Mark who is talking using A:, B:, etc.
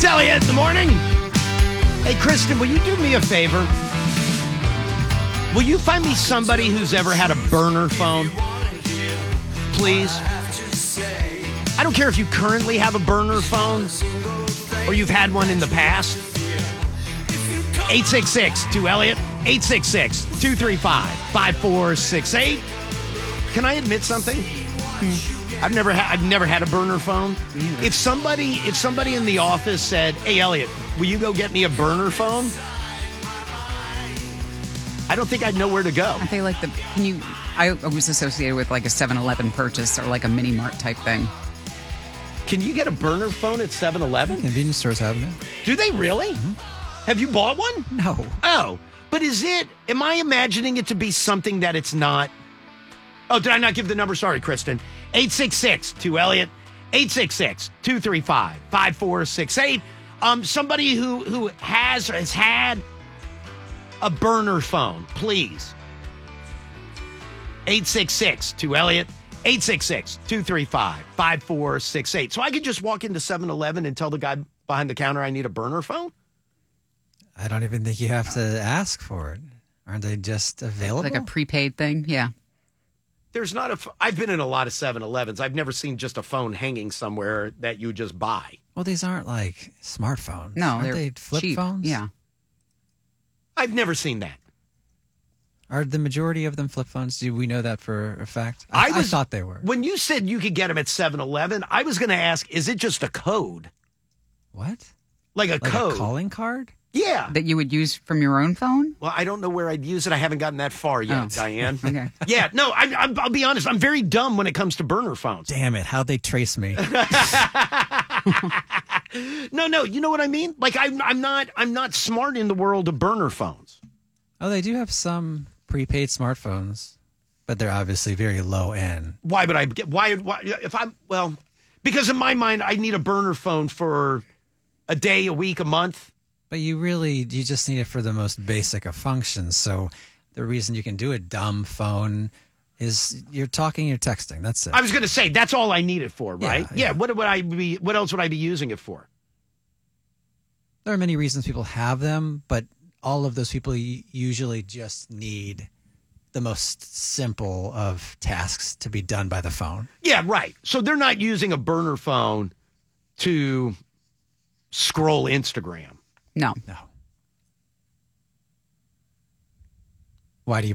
A: It's Elliot in the morning. Hey, Kristen, will you do me a favor? Will you find me somebody who's ever had a burner phone? Please. I don't care if you currently have a burner phone or you've had one in the past. 866-2-ELLIOT. 866-235-5468. Can I admit something? I've never had a burner phone. If somebody in the office said, "Hey, Elliot, will you go get me a burner phone?" I don't think I'd know where to go.
B: I feel like I was associated with like a 7-Eleven purchase or like a mini mart type thing.
A: Can you get a burner phone at 7-Eleven?
C: Convenience stores have them.
A: Do they really? Mm-hmm. Have you bought one?
C: No.
A: Oh, but am I imagining it to be something that it's not? Oh, did I not give the number? Sorry, Kristen. 866-2-ELLIOT. 866-235-5468. Somebody who has had a burner phone, please. 866-2-ELLIOT. 866-235-5468. So I could just walk into 7-Eleven and tell the guy behind the counter I need a burner phone?
C: I don't even think you have to ask for it. Aren't they just available?
B: Like a prepaid thing? Yeah.
A: There's not I've been in a lot of 7-Elevens. I've never seen just a phone hanging somewhere that you just buy.
C: Well, these aren't like smartphones.
B: No,
C: aren't they flip
B: cheap.
C: phones?
B: Yeah.
A: I've never seen that.
C: Are the majority of them flip phones? Do we know that for a fact?
A: I
C: thought they were.
A: When you said you could get them at 7-Eleven, I was going to ask, is it just a code?
C: What?
A: Like a code?
C: A calling card?
A: Yeah.
B: That you would use from your own phone?
A: Well, I don't know where I'd use it. I haven't gotten that far yet, Diane.
B: Okay.
A: Yeah, no, I'll be honest. I'm very dumb when it comes to burner phones.
C: Damn it. How'd they trace me?
A: No, you know what I mean? Like, I'm not smart in the world of burner phones.
C: Oh, they do have some prepaid smartphones, but they're obviously very low end.
A: Why would I get, why, because in my mind, I need a burner phone for a day, a week, a month.
C: But you just need it for the most basic of functions. So the reason you can do a dumb phone is you're talking, you're texting. That's it.
A: I was going to say, that's all I need it for, right? Yeah. What else would I be using it for?
C: There are many reasons people have them, but all of those people usually just need the most simple of tasks to be done by the phone.
A: Yeah, right. So they're not using a burner phone to scroll Instagram.
B: No.
C: Why do you